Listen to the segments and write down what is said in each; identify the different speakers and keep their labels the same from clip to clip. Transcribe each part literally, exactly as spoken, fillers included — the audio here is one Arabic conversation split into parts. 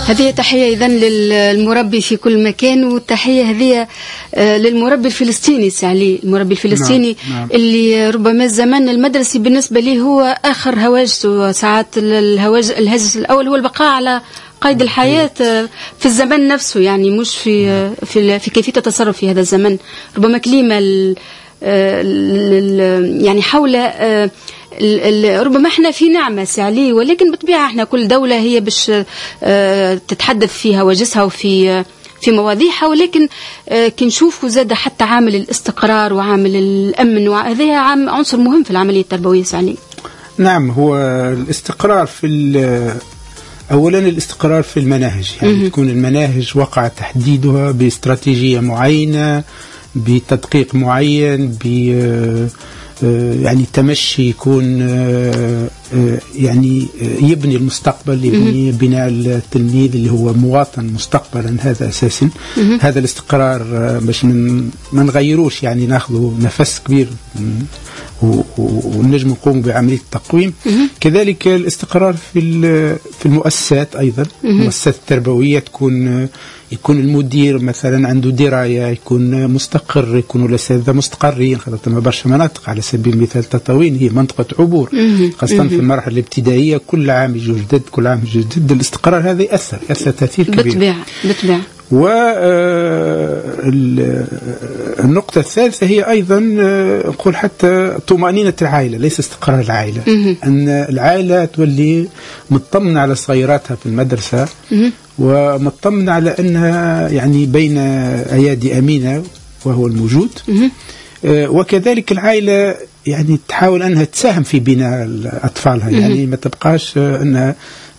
Speaker 1: هذه تحية إذن للمربي في كل مكان، والتحية هذه للمربي الفلسطيني سعلي، المربي الفلسطيني نعم. نعم. اللي ربما الزمان المدرسي بالنسبة لي هو آخر هواجته. ساعات الهواج الهاجس الأول هو البقاء على قيد الحياة في الزمن نفسه، يعني مش في في في كيفية التصرف في هذا الزمن. ربما كلمة يعني حول ربما احنا في نعمة سعلي، ولكن بالطبيعة احنا كل دولة هي باش تتحدث في هواجسها وفي في مواضيعها، ولكن كي نشوفوا زاد حتى عامل الاستقرار وعامل الأمن، وهذا عام عنصر مهم في العملية التربوية سعلي.
Speaker 2: نعم، هو الاستقرار في أولا الاستقرار في المناهج، يعني م- تكون المناهج وقع تحديدها باستراتيجية معينة، بتدقيق معين، ب يعني تمشي يكون يعني يبني المستقبل، يبني بناء التلميذ اللي هو مواطن مستقبلا. هذا أساسا هذا الاستقرار باش من ما نغيروش، يعني ناخذه نفس كبير ونجم نقوم بعملية التقويم. كذلك الاستقرار في في المؤسسات أيضا، المؤسسات التربوية تكون يكون المدير مثلا عنده دراية، يكون مستقر، يكونوا الأساتذة مستقرين. خاطر ما برشا مناطق على سبيل المثال تطاوين هي منطقة عبور، خاصة في المرحلة الابتدائية كل عام يجوا جدد، كل عام يجوا جدد. الاستقرار هذا يأثر يأثر تأثير كبير
Speaker 1: بالطبيعة بالطبيعة.
Speaker 2: والنقطة الثالثة هي أيضا نقول حتى طمأنينة العائلة، ليس استقرار العائلة، أن العائلة تولي مطمنة على صغيراتها في المدرسة، ومطمنة على أنها يعني بين أيادي أمينة وهو الموجود. وكذلك العائلة يعني تحاول أنها تساهم في بناء أطفالها، يعني ما تبقاش أنها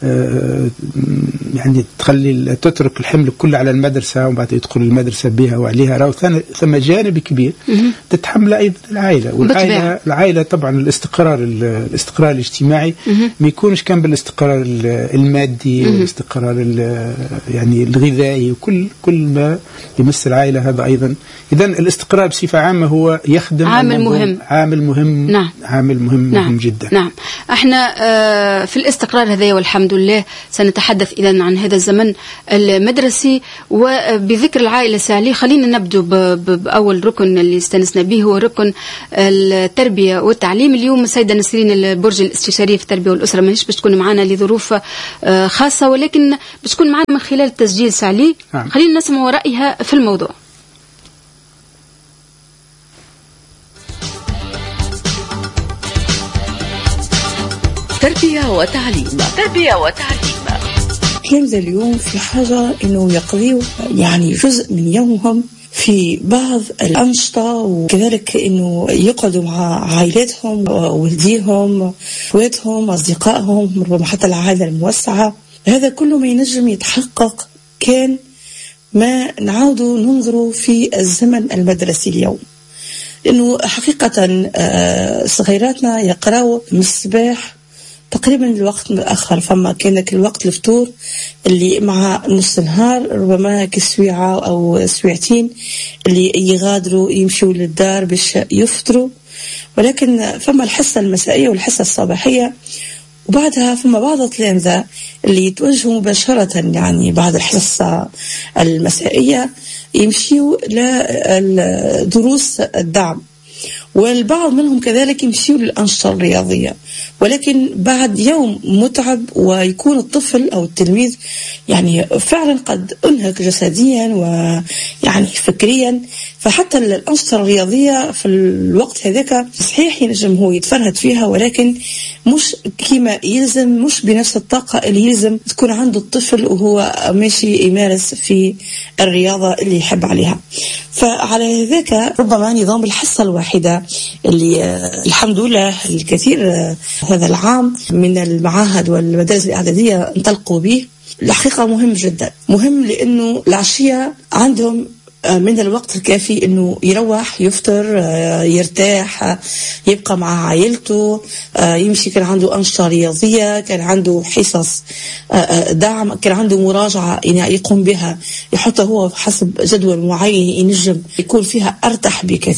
Speaker 2: يعني تخلي تترك الحمل كله على المدرسة وبعد يدخل المدرسة بها وعليها راو. ثم جانب كبير تتحمل أيضا العائلة، والعائلة العائلة طبعا الاستقرار الاستقرار الاجتماعي ما يكونش كان بالاستقرار المادي والاستقرار يعني الغذائي وكل كل ما يمس العائلة. هذا أيضا إذن الاستقرار بصفة عامة هو يخدم
Speaker 1: عامل مهم
Speaker 2: عامل مهم
Speaker 1: نعم.
Speaker 2: عامل مهم
Speaker 1: نعم.
Speaker 2: مهم جدا.
Speaker 1: نعم، احنا في الاستقرار هذا والحمد لله سنتحدث إذن عن هذا الزمن المدرسي. وبذكر العائلة سالي خلينا نبدو بأول ركن اللي استنسنا به، هو ركن التربية والتعليم. اليوم السيدة نسرين البرج الاستشارية في التربية والأسرة ماهيش باش تكون معنا لظروف خاصة، ولكن باش تكون معنا من خلال التسجيل سالي. نعم. خلينا نسمع رأيها في الموضوع.
Speaker 3: تربية وتعليم تربية وتعليم
Speaker 4: تلامذة اليوم في حاجة إنه يقضيوا يعني جزء من يومهم في بعض الأنشطة، وكذلك إنه يقعدوا مع عائلاتهم وولديهم اخواتهم أصدقائهم، ربما حتى العائلة الموسعة. هذا كله ما ينجم يتحقق كان ما نعودوا ننظروا في الزمن المدرسي اليوم، لأنه حقيقة صغيراتنا يقرأوا من الصباح تقريبا الوقت متأخر. فما كانك الوقت الفطور اللي مع نص النهار ربما كسويعة أو سويعتين اللي يغادروا يمشوا للدار باش يفطروا، ولكن فما الحصة المسائية والحصة الصباحية، وبعدها فما بعض التلامذة اللي يتوجهوا مباشرة يعني بعد الحصة المسائية يمشيوا لدروس الدعم، والبعض منهم كذلك يمشيوا للأنشطة الرياضية، ولكن بعد يوم متعب ويكون الطفل أو التلميذ يعني فعلا قد أنهك جسديا ويعني فكريا. فحتى الأنشطة الرياضية في الوقت هذاك صحيح ينجم هو يتفرهد فيها، ولكن مش كما يلزم، مش بنفس الطاقة اللي يلزم تكون عنده الطفل وهو ماشي يمارس في الرياضة اللي يحب عليها. فعلى ذاك ربما نظام الحصة الواحدة اللي الحمد لله الكثير هذا العام من المعاهد والمدارس الإعدادية انطلقوا به، الحقيقة مهم جدا، مهم لأنه العشية عندهم من الوقت الكافي انه يروح يفطر يرتاح يبقى مع عائلته، يمشي كان عنده أنشطة رياضية، كان عنده حصص دعم، كان عنده مراجعة يقوم بها يحطها هو حسب جدول معين ينجم يكون فيها أرتاح بكثير.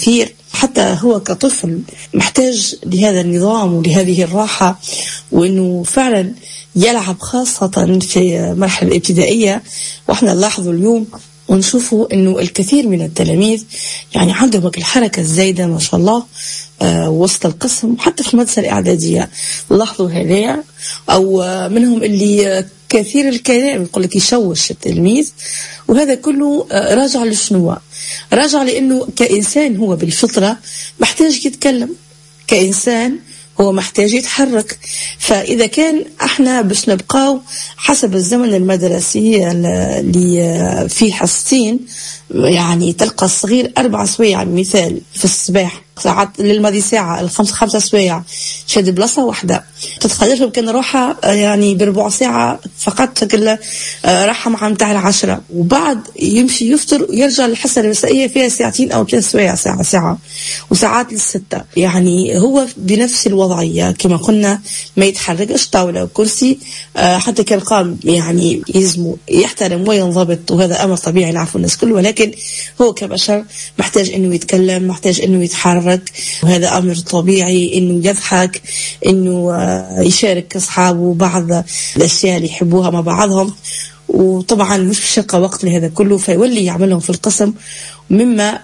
Speaker 4: حتى هو كطفل محتاج لهذا النظام ولهذه الراحة، وأنه فعلا يلعب خاصة في المرحلة الابتدائية. وإحنا نلاحظوا اليوم ونشوفوا أنه الكثير من التلاميذ يعني عندهم الحركة الزايدة ما شاء الله آه وسط القسم، حتى في المدرسة الإعدادية لاحظوا هذا. أو آه منهم اللي كثير الكلام يقول لك يشوش التلميذ، وهذا كله آه راجع لشنو؟ راجع لأنه كإنسان هو بالفطرة محتاج يتكلم، كإنسان هو محتاج يتحرك. فإذا كان احنا باش نبقاو حسب الزمن المدرسي اللي فيه حصتين، يعني تلقى الصغير أربع سوايع مثال في الصباح، ساعات للماضي ساعة، الخمس خمسة سوايع شاد بلاصة واحدة، تتخيلوا كان راحة يعني بربع ساعة فقط كل راحة مع متاع العشرة، وبعد يمشي يفطر ويرجع للحصة المسائية فيها ساعتين أو ثلاث سوايع، ساعة ساعة وساعات للستة. يعني هو بنفس الوضعية كما قلنا، ما يتحركش طاولة وكرسي، حتى كان قام يعني يلزمه يحترم وينضبط، وهذا أمر طبيعي نعرفه الناس كله، ولكن هو كبشر محتاج إنه يتكلم، محتاج إنه يتحرك، وهذا أمر طبيعي، إنه يضحك، إنه يشارك أصحابه بعض الأشياء اللي يحبوها مع بعضهم. وطبعا مش بشقة وقت لهذا كله، فيولي يعملهم في القسم، مما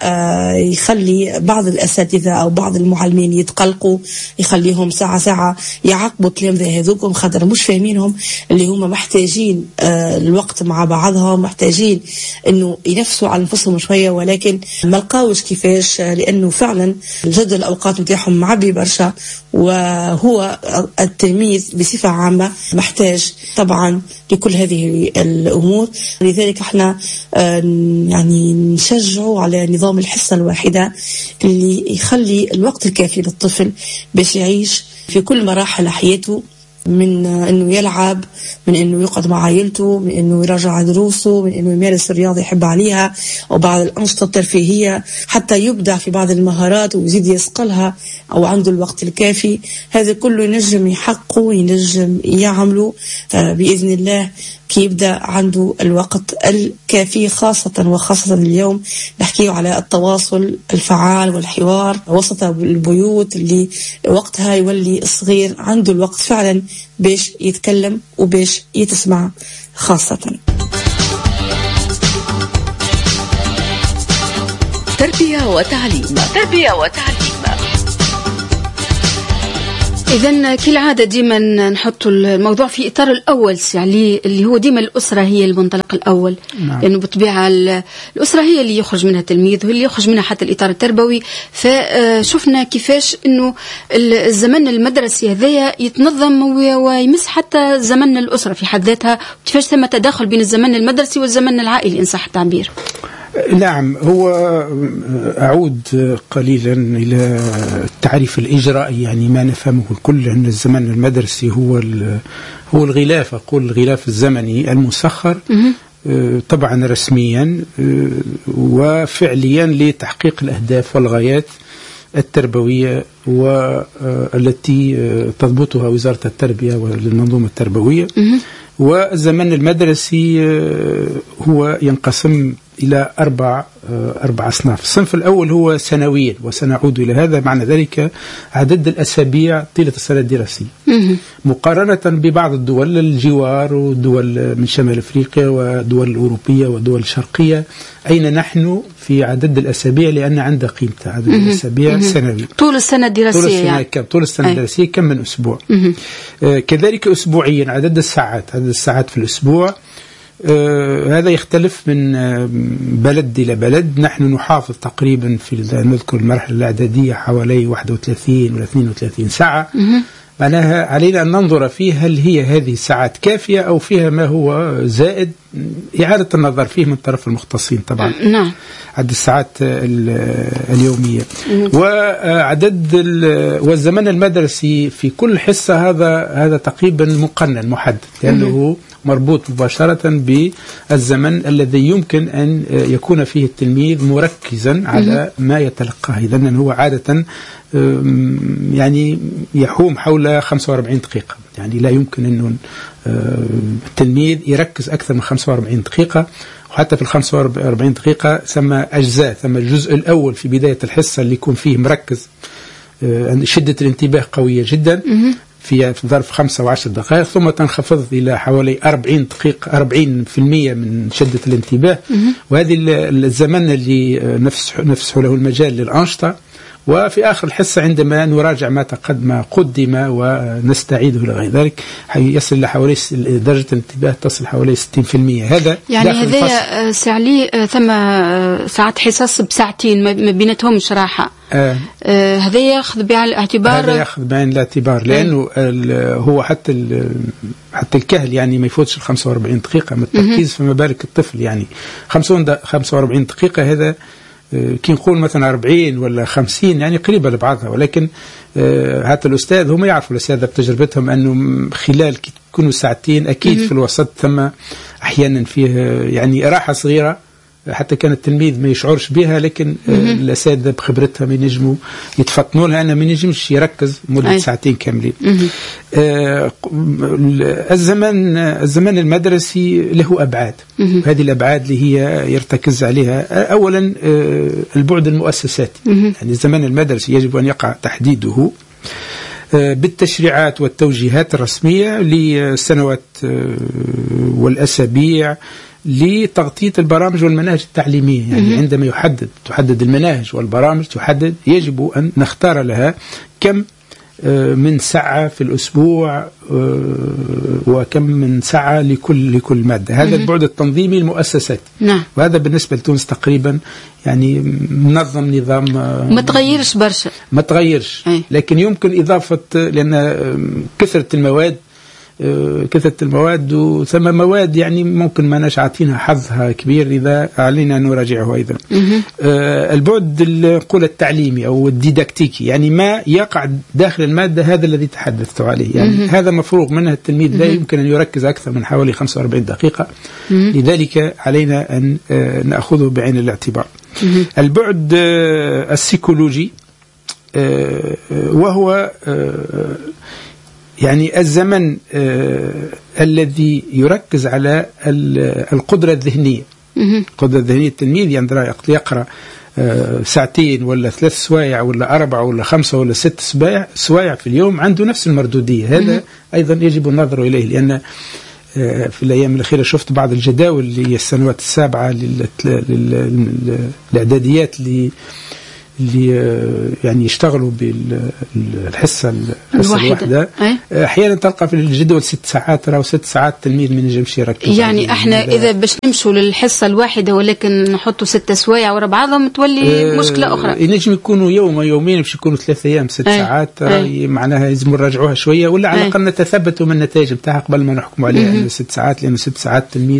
Speaker 4: يخلي بعض الأساتذة أو بعض المعلمين يتقلقوا، يخليهم ساعة ساعة يعاقبوا التلامذة هذوكم خاطر مش فاهمينهم، اللي هم محتاجين الوقت مع بعضهم، محتاجين إنه ينفسوا على نفسهم شوية، ولكن ما لقاوش كيفاش، لأنه فعلا جد الأوقات متاعهم معبي برشا. وهو التلميذ بصفة عامة محتاج طبعا لكل هذه الأمور. لذلك احنا يعني نشجعوا على نظام الحصة الواحدة اللي يخلي الوقت الكافي للطفل باش يعيش في كل مراحل حياته، من انه يلعب، من انه يقعد مع عائلته، من انه يراجع دروسه، من انه يمارس الرياضه يحب عليها او بعض الانشطه الترفيهيه، حتى يبدع في بعض المهارات ويزيد يصقلها او عنده الوقت الكافي. هذا كله ينجم يحققه، ينجم يعمله باذن الله كي يبدأ عنده الوقت الكافي، خاصة وخاصة اليوم نحكيه على التواصل الفعال والحوار وسط البيوت، اللي وقتها يولي الصغير عنده الوقت فعلا باش يتكلم وباش يتسمع خاصة.
Speaker 3: تربية وتعليم، تربية وتعليم.
Speaker 1: إذن كالعادة ديما نحط الموضوع في إطار الأول يعني اللي هو ديما الأسرة هي المنطلق الأول. نعم. لأنه بطبيعة الأسرة هي اللي يخرج منها تلميذ، واللي يخرج منها حتى الإطار التربوي. فشفنا كيفاش إنه الزمن المدرسي هذايا يتنظم ويمس حتى زمن الأسرة في حد ذاتها، وكيفاش ثم تداخل بين الزمن المدرسي والزمن العائلي إن صح التعبير.
Speaker 2: نعم، هو أعود قليلا إلى التعريف الإجرائي، يعني ما نفهمه الكل أن الزمن المدرسي هو هو الغلاف، أقول الغلاف الزمني المسخر طبعا رسميا وفعليا لتحقيق الأهداف والغايات التربوية والتي تضبطها وزارة التربية والمنظومة التربوية. والزمن المدرسي هو ينقسم إلى أربع أربع أصناف. الصنف الأول هو سنويا، وسنعود إلى هذا، معنى ذلك عدد الأسابيع طيلة السنة الدراسية مقارنة ببعض الدول الجوار ودول من شمال أفريقيا ودول الأوروبية ودول الشرقية، أين نحن في عدد الأسابيع، لأن عندها قيمة عدد الأسابيع سنوي طول السنة الدراسية، طول السنة, يعني. كم طول السنة الدراسية كم من أسبوع. آه كذلك أسبوعيا عدد الساعات عدد الساعات في الأسبوع. آه هذا يختلف من آه بلد إلى بلد. نحن نحافظ تقريبا في نذكر المرحلة الإعدادية حوالي واحد وثلاثين ولا اثنين وثلاثين ساعة. معناها علينا أن ننظر فيها هل هي هذه الساعات كافية أو فيها ما هو زائد، إعادة النظر فيه من طرف المختصين طبعا. نعم. عدد الساعات اليومية وعدد والزمن المدرسي في كل حصة، هذا هذا تقريبا مقنن محدد، لأنه مربوط مباشرة بالزمن الذي يمكن أن يكون فيه التلميذ مركزا على ما يتلقاه. إذن هو عادة يعني يحوم حول خمسة وأربعين دقيقة يعني لا يمكن أنه التلميذ يركز أكثر من خمسة وأربعين دقيقة. وحتى في ال خمسة وأربعين دقيقة ثم أجزاء، ثم الجزء الأول في بداية الحصة اللي يكون فيه مركز شدة الانتباه قوية جدا في ظرف خمسة وعشر دقائق، ثم تنخفض إلى حوالي أربعين دقيقة أربعين بالمئة من شدة الانتباه. وهذه الزمن اللي نفسه نفسه له المجال للأنشطة. وفي آخر الحصة عندما نراجع ما تقدم ما قدم ونستعيده لغاية ذلك يصل لحوالي درجة الانتباه تصل حوالي ستين بالمئة. هذا
Speaker 1: يعني هذا سعلي ثم ساعات حصص بساعتين ما بينتهمش راحة. آه. آه هذا ياخذ بعين الاعتبار،
Speaker 2: هذا ياخذ بعين الاعتبار لأنه هو حتى حتى الكهل يعني ما يفوتش ال خمسة وأربعين دقيقة من التركيز، فما بالك الطفل يعني خمسة وأربعين دقيقة. هذا كي نقول مثلا أربعين ولا خمسين يعني قريبة لبعضها، ولكن حتى الأستاذ هم يعرفوا الأساتذة بتجربتهم أنه خلال كي تكونوا ساعتين أكيد في الوسط ثم أحيانا فيه يعني راحة صغيرة حتى كان التلميذ ما يشعرش بها، لكن الأساتذة بخبرتها ما ينجموا يتفطنوا لها أنه ما ينجمش يركز مدة أي. ساعتين كاملين. آه الزمن الزمن المدرسي له أبعاد، هذه الأبعاد اللي هي يرتكز عليها أولا آه البعد المؤسساتي. يعني الزمن المدرسي يجب أن يقع تحديده آه بالتشريعات والتوجيهات الرسمية للسنوات آه والأسابيع لتغطية البرامج والمناهج التعليمية. يعني عندما يحدد تحدد المناهج والبرامج تحدد يجب أن نختار لها كم من ساعة في الأسبوع وكم من ساعة لكل لكل مادة. هذا البعد التنظيمي المؤسسات.
Speaker 1: نعم.
Speaker 2: وهذا بالنسبة لتونس تقريبا يعني منظم نظام
Speaker 1: ما تغيرش برشا
Speaker 2: ما تغيرش أي. لكن يمكن إضافة لأن كثرة المواد كثرة المواد وثم مواد يعني ممكن ما نشعتينها حظها كبير إذا علينا أن نراجعه أيضا. آه البعد نقول التعليمي أو الديداكتيكي، يعني ما يقع داخل المادة هذا الذي تحدثت عليه، يعني مه. هذا مفروغ منه. التلميذ لا يمكن أن يركز أكثر من حوالي خمسة وأربعين دقيقة، مه. لذلك علينا أن آه نأخذه بعين الاعتبار. مه. البعد آه السيكولوجي آه وهو آه يعني الزمن آه الذي يركز على القدرة الذهنية. القدرة الذهنية التلميذ يعني يقرأ آه ساعتين ولا ثلاث سوايع ولا أربعة ولا خمسة ولا ست سوايع سوايع في اليوم عنده نفس المردودية. هذا أيضا يجب النظر إليه، لأن آه في الأيام الأخيرة شفت بعض الجداول اللي هي السنوات السابعة للإعداديات اللي اللي يعني يشتغلوا بالحصة الحصة الواحدة. أحيانا تلقى في الجدول ست ساعات أو ست ساعات تلميذ من ينجمش يركز.
Speaker 1: يعني احنا إذا باش نمشوا للحصة الواحدة ولكن نحطوا ستة سوايع ورا بعضهم تولي اه مشكلة أخرى.
Speaker 2: ينجم يكونوا يوم يومين باش يكونوا ثلاثة أيام ست أي. ساعات أي. معناها لازم نراجعوها شوية ولا على الأقل نتثبتوا من النتائج بتاعها قبل ما نحكم عليها أنه ست ساعات، لأنه ست ساعات تلميذ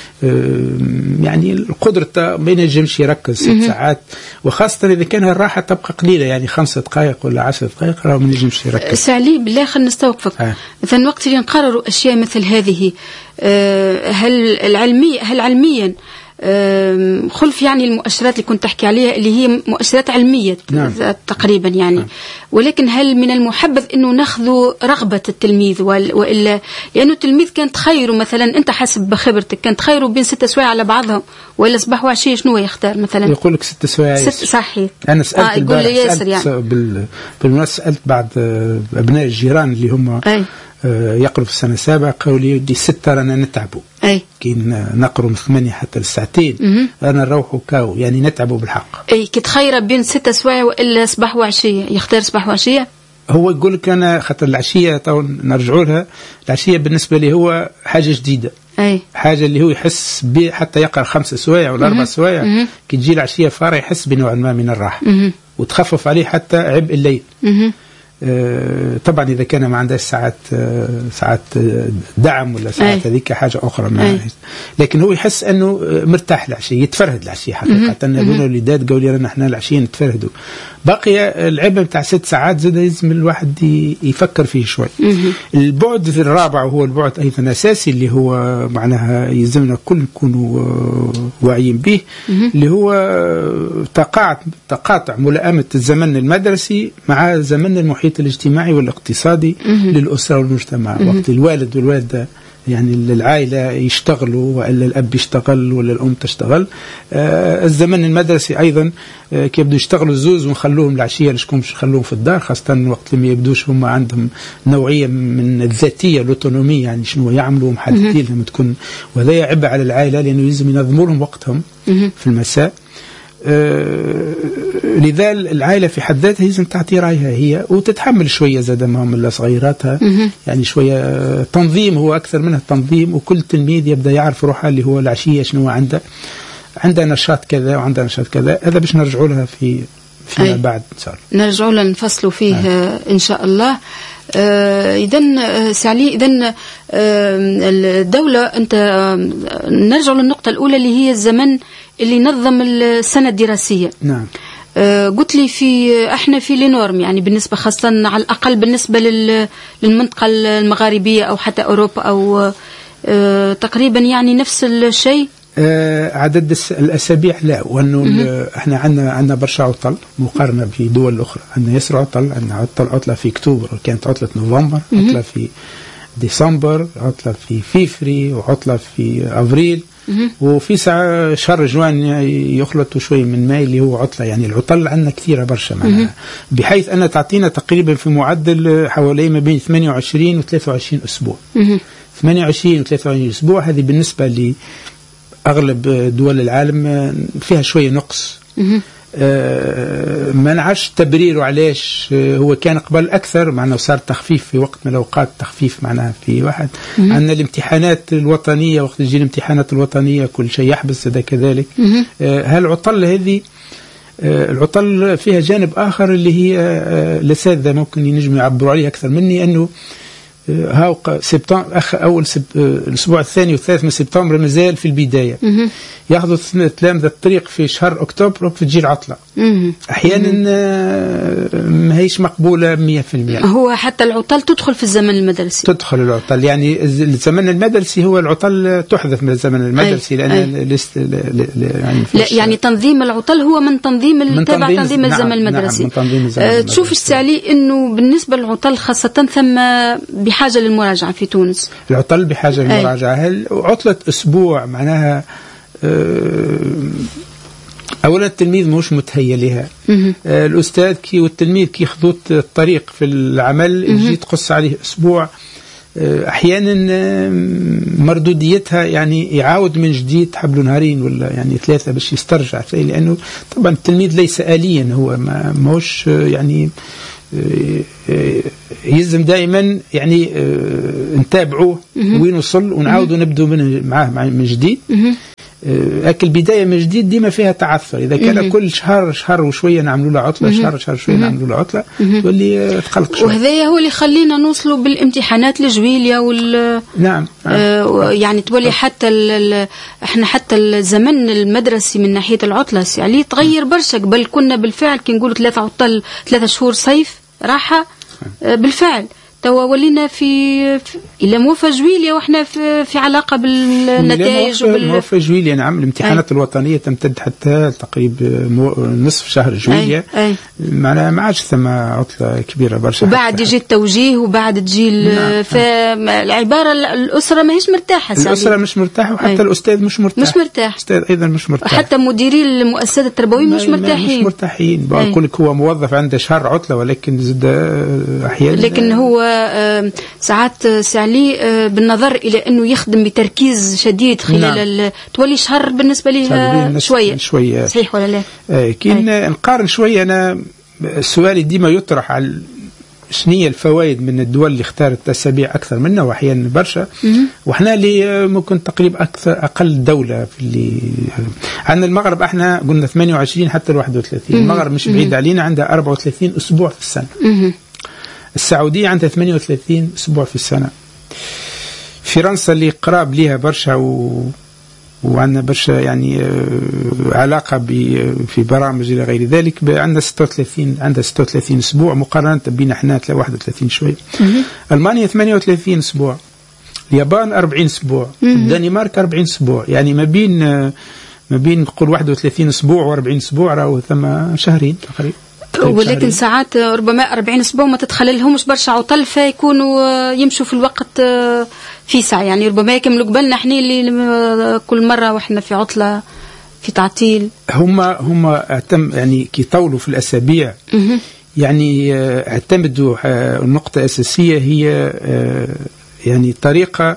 Speaker 2: يعني القدرة ما ينجمش يركز ست ساعات، وخاصة إذا كان الراحة تبقى قليلة يعني خمسة دقائق ولا عشر دقائق راه ما ينجمش يركز.
Speaker 1: سعلي بالله خلينا نستوقفك. آه. مثلا وقت اللي نقرروا أشياء مثل هذه هل العلمي هل علميا خلف يعني المؤشرات اللي كنت تحكي عليها اللي هي مؤشرات علمية. نعم. تقريبا يعني. نعم. ولكن هل من المحبذ انه ناخذ رغبة التلميذ وإلا لأنه التلميذ كان تخيره مثلا انت حسب بخبرتك كان تخيره بين ست سوايع على بعضهم ولا صباح وعشية شنو يختار مثلا؟
Speaker 2: يقول لك ست سوايع.
Speaker 1: ست صحيح.
Speaker 2: أنا سألت
Speaker 1: آه يقول لي ياسر يعني.
Speaker 2: بال بالمناسبة سألت بعض أبناء الجيران اللي هم أي. يقرب في السنة السابعة قالوا لي دي ستة رانا نتعبوا. أي. كي نقروا من ثمانية حتى للساعتين رانا نروحوا كاو يعني نتعبوا بالحق.
Speaker 1: أي كي تخير بين ستة سوايع وإلا صباح وعشية يختار صباح وعشية؟
Speaker 2: هو يقول لك أنا خاطر العشية تو نرجعوا لها، العشية بالنسبة لي هو حاجة جديدة. أي. حاجة اللي هو يحس به حتى يقرأ خمسة سوايع ولا أربع سوايع كي تجي العشية فارغ يحس بنوع ما من الراحة وتخفف عليه حتى عبء الليل. مه. طبعا إذا كان ما عندهاش ساعات ساعات دعم ولا ساعات هذيك حاجة أخرى ما. لكن هو يحس أنه مرتاح العشية يتفرهد العشية حقيقة. هذول الوليدات قالوا لي احنا العشية نتفرهدوا. بقي العبء بتاع ست ساعات زاد لازم الواحد يفكر فيه شوي. البعد في الرابع وهو البعد أيضا أساسي اللي هو معناها يلزمنا كل نكونوا واعيين به اللي هو تقاطع تقاطع ملائمة الزمن المدرسي مع زمن المحيط التوقيت الاجتماعي والاقتصادي للأسرة والمجتمع. وقت الوالد والوالدة يعني العائلة يشتغلوا ولا الأب يشتغل ولا الأم تشتغل. آه الزمن المدرسي أيضا آه كي يبدو يشتغلوا الزوز ونخلوهم العشية لشكون باش نخلوهم في الدار، خاصة وقت لما يبدوش هم عندهم نوعية من الذاتية الأوتونومية، يعني شنو يعملوا محددين لهم تكون، وهذا يعب على العائلة لأنه لازم ينظموا لهم وقتهم في المساء. آه لذا العائلة في حد ذاتها لازم تعطي رأيها هي وتتحمل شوية زاد معهم إلا صغيراتها، يعني شوية تنظيم هو أكثر منها تنظيم، وكل تلميذ يبدأ يعرف روحه اللي هو العشية شنو عنده، عنده نشاط كذا وعنده نشاط كذا. هذا باش نرجعوا لها في فيما بعد إن شاء الله،
Speaker 1: نرجعوا لها نفصلوا فيه آه. إن شاء الله. آه إذن آه سعلي، إذن آه الدولة أنت آه نرجع للنقطة الأولى اللي هي الزمن اللي نظم السنة الدراسية.
Speaker 2: نعم.
Speaker 1: آه قلت لي في احنا في لينورم، يعني بالنسبة خاصة على الأقل بالنسبة للمنطقة المغاربية أو حتى أوروبا أو آه تقريبا يعني نفس الشيء.
Speaker 2: آه عدد الأسابيع لا، وأنه احنا عندنا عندنا برشا عطل مقارنة بدول أخرى. عندنا يسر عطل، عندنا عطل عطلة في أكتوبر وكانت عطلة نوفمبر، عطلة في ديسمبر، عطلة في فيفري، وعطلة في أفريل، وفي ساعة شهر جوان يخلطوا شوي من ماي اللي هو عطلة. يعني العطل عندنا كثيرة برشا معناها، بحيث أن تعطينا تقريبا في معدل حوالي ما بين ثمانية وعشرين و ثلاثة وعشرين أسبوع. ثمانية وعشرين و ثلاثة وعشرين أسبوع هذه بالنسبة لأغلب دول العالم فيها شوية نقص. آه ما نعرفش تبريره علاش. آه هو كان قبل أكثر، معناه صار تخفيف في وقت من الأوقات، تخفيف معناها في واحد. عندنا الامتحانات الوطنية، وقت تجي الامتحانات الوطنية كل شيء يحبس، هذا كذلك. آه هالعطل هذه آه العطل فيها جانب آخر اللي هي آه الأساتذة ممكن ينجموا يعبروا عليه أكثر مني، أنه هاو سبتمبر أخ أول سب... الأسبوع الثاني والثالث من سبتمبر مازال في البداية، ياخذوا تلامذة الطريق في شهر أكتوبر وتجي العطلة. أحيانا ما هيش مقبولة مية في المية.
Speaker 1: هو حتى العطل تدخل في الزمن المدرسي،
Speaker 2: تدخل العطل، يعني الزمن المدرسي هو العطل تحذف من الزمن المدرسي. أي. لأن
Speaker 1: أي.
Speaker 2: لست... ل... ل...
Speaker 1: يعني, لا يعني تنظيم العطل هو من تنظيم ال... تبع تنظيم, تنظيم الزمن نعم المدرسي.
Speaker 2: نعم من تنظيم الزمن
Speaker 1: أه تشوف السعلي أنه بالنسبة للعطل خاصة ثم بحاجة للمراجعة في تونس.
Speaker 2: العطل بحاجة للمراجعة. هل عطلة أسبوع معناها أه أولا التلميذ مش متهيأ لها. أه الأستاذ كي والتلميذ كي يخذوا الطريق في العمل يجي تقص عليه أسبوع. أه أحيانا مردوديتها يعني يعاود من جديد حبل نهارين ولا يعني ثلاثة باش يسترجع فيه، لأنه طبعا التلميذ ليس آليا، هو ما موش يعني يلزم دائما يعني نتابعوه وين وصل ونعاودوا نبدو من معاه من جديد. أكل بداية من جديد ديما فيها تعثر. إذا كان كل شهر شهر وشوية نعملوا له عطلة، شهر شهر شوية نعملوا له عطلة، تولي تقلق شوية.
Speaker 1: وهذا هو اللي خلينا نوصلوا بالامتحانات لجويليا وال
Speaker 2: نعم, نعم.
Speaker 1: آه يعني تولي حتى ال... احنا حتى الزمن المدرسي من ناحية العطلة يعني تغير برشا. قبل كنا بالفعل كي نقولوا ثلاثة عطل ثلاثة شهور صيف راحة آه بالفعل. توا ولينا في, في إلى موفى جويليا وإحنا في, في علاقة بالنتائج
Speaker 2: وبال موفى جويليا. نعم الامتحانات أي. الوطنية تمتد حتى تقريبا نصف شهر جويليا، معناها ما عادش ثم عطلة كبيرة برشا.
Speaker 1: وبعد يجي التوجيه وبعد تجي نعم. فالعبارة الأسرة ما هيش مرتاحة.
Speaker 2: الأسرة مش مرتاحة وحتى أي. الأستاذ مش مرتاح.
Speaker 1: مش مرتاح.
Speaker 2: الأستاذ أيضا مش مرتاح.
Speaker 1: حتى مديري المؤسسات التربوية مش مرتاحين.
Speaker 2: مش مرتاحين. بقول لك هو موظف عنده شهر عطلة ولكن زد أحيانا
Speaker 1: لكن هو ساعات سعلي بالنظر إلى أنه يخدم بتركيز شديد خلال نعم. تولي شهر بالنسبة لي شوية
Speaker 2: شوية
Speaker 1: صحيح ولا لا؟
Speaker 2: كي نقارن شوية أنا سؤالي ديما يطرح على شنية الفوائد من الدول اللي اختارت أسابيع أكثر منا وأحيانا برشا، وإحنا اللي ممكن تقريبا أكثر أقل دولة في اللي عندنا. المغرب إحنا قلنا ثمانية وعشرين حتى واحد وثلاثين. المغرب مش بعيد علينا، عندها أربعة وثلاثين أسبوع في السنة. السعودية عندها ثمانية وثلاثين أسبوع في السنة. فرنسا اللي قراب ليها برشا و... وعندنا برشا يعني علاقة ب... في برامج إلى غير ذلك، عندنا ستة وثلاثين عندها ستة وثلاثين أسبوع مقارنة بين إحنا واحد وثلاثين شوي. ألمانيا ثمانية وثلاثين أسبوع، اليابان أربعين أسبوع، الدنمارك أربعين أسبوع. يعني ما بين ما بين نقول واحد وثلاثين أسبوع وأربعين أسبوع راهو ثم شهرين تقريبا.
Speaker 1: ولكن
Speaker 2: شهري.
Speaker 1: ساعات ربما أربعين أسبوع ما تدخل لهمش برشا عطل فيكونوا يمشوا في الوقت في ساعة، يعني ربما يكملوا قبلنا احنا اللي كل مرة واحنا في عطلة في تعطيل.
Speaker 2: هما هما اعتم يعني كي يطولوا في الأسابيع يعني اعتمدوا النقطة أساسية هي يعني طريقة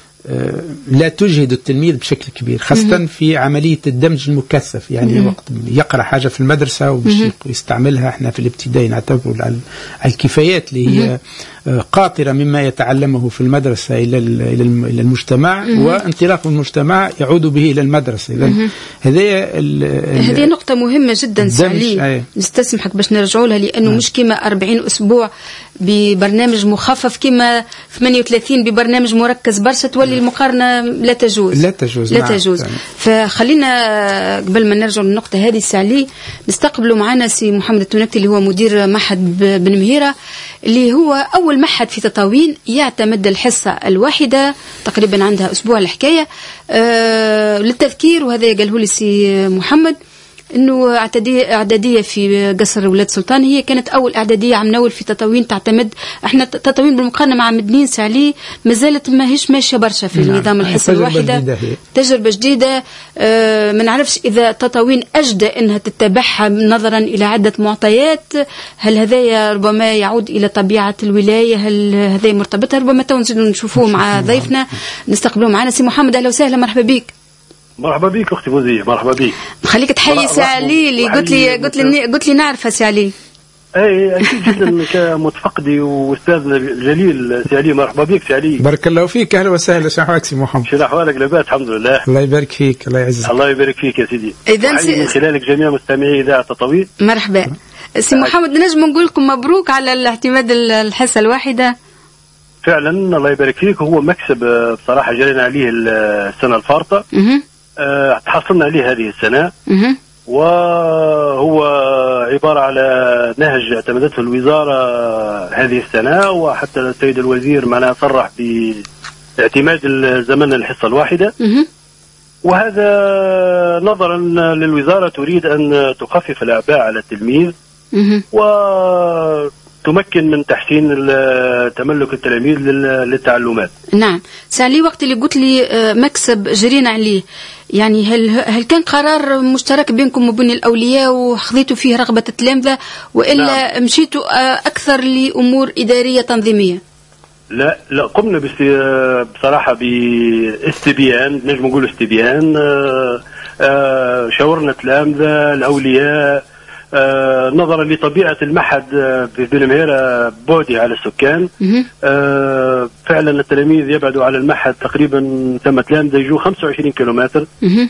Speaker 2: لا تجهد التلميذ بشكل كبير، خاصة في عملية الدمج المكثف. يعني وقت يقرأ حاجة في المدرسة وباش يستعملها، احنا في الابتدائي نعتبر على الكفايات اللي هي قاطرة مما يتعلمه في المدرسة إلى إلى المجتمع، وانطلاق المجتمع يعود به إلى المدرسة. إذن هذه
Speaker 1: هذه نقطة مهمة جدا سالي، نستسمحك باش نرجعوا لها، لأنه مش كما أربعين أسبوع ببرنامج مخفف كما ثمانية وثلاثين ببرنامج مركز برشا، تولي المقارنة لا تجوز
Speaker 2: لا تجوز
Speaker 1: لا نعم. تجوز. فخلينا قبل ما نرجع للنقطة هذه سالي نستقبلوا معنا سي محمد التونكتي اللي هو مدير معهد بن مهيرة، اللي هو أول معهد في تطاوين يعتمد الحصة الواحدة تقريبا عندها أسبوع الحكاية. آه للتذكير، وهذا قاله لي سي محمد، انه اعداديه اعداديه في قصر ولاد سلطان هي كانت اول اعداديه عم نول في تطاوين تعتمد. احنا تطاوين بالمقارنه مع مدنين سالي ما زالت ما هيش ماشيه برشا في نعم. النظام الحصه الواحده جديدة تجربه جديده. اه ما نعرفش اذا تطاوين اجدى انها تتبعها نظرا الى عده معطيات، هل هذا ربما يعود الى طبيعه الولايه، هل هذا مرتبطه؟ ربما تو نشوفوه مع ضيفنا نستقبلوه معنا. سي محمد اهلا وسهلا، مرحبا بك.
Speaker 5: مرحبا بك اختي فوزيه، مرحبا بك.
Speaker 1: خليك تحيي سالي اللي قلت لي قلت لي قلت لي نعرفها سالي.
Speaker 5: اي اكيد جدا كمتفقدي واستاذنا الجليل سالي، مرحبا بك سالي.
Speaker 2: بارك الله فيك، اهلا وسهلا. شو احوالك سي محمد؟
Speaker 5: شو احوالك؟ لاباس الحمد لله.
Speaker 2: الله يبارك فيك، الله يعزك.
Speaker 5: الله يبارك فيك يا سيدي.
Speaker 1: اذا
Speaker 5: من خلالك جميع مستمعي اذاعه تطاوين.
Speaker 1: مرحبا سي محمد، نجم نقول لكم مبروك على الاعتماد الحصه الواحده.
Speaker 5: فعلا الله يبارك فيك، هو مكسب بصراحه جرينا عليه السنه الفارطه. أه تحصلنا عليه هذه السنة، وهو عبارة على نهج اعتمدته الوزارة هذه السنة، وحتى السيد الوزير معنا صرح باعتماد الزمن الحصة الواحدة. وهذا نظرا للوزارة تريد أن تخفف الأعباء على التلميذ وتمكن من تحسين تملك التلاميذ للتعلمات.
Speaker 1: نعم سالي، وقت اللي قلت لي مكسب جرينا عليه، يعني هل هل كان قرار مشترك بينكم وبين الأولياء وخذيتوا فيه رغبة التلامذة، وإلا نعم. مشيتوا أكثر لأمور إدارية تنظيمية؟
Speaker 5: لا لا قمنا بصراحة باستبيان، نجم نقول استبيان. شاورنا التلامذة الأولياء نظرا لطبيعة المعهد في بن مهيرة بعدي على السكان. فعلا التلاميذ يبعدوا على المعهد تقريبا ثم تلامذة يجوا خمسة وعشرين كيلومتر.